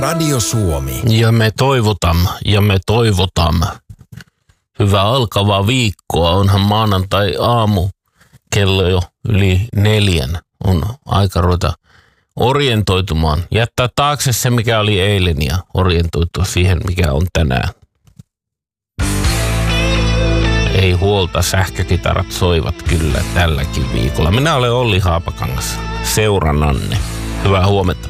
Radio Suomi. Ja me toivotamme. Hyvää alkavaa viikkoa. Onhan maanantai aamu. Kello jo yli 4. On aika ruveta orientoitumaan. Jättää taakse se, mikä oli eilen ja orientoitua siihen, mikä on tänään. Ei huolta, sähkökitarat soivat kyllä tälläkin viikolla. Minä olen Olli Haapakangas, seurannanne. Hyvää huomenta.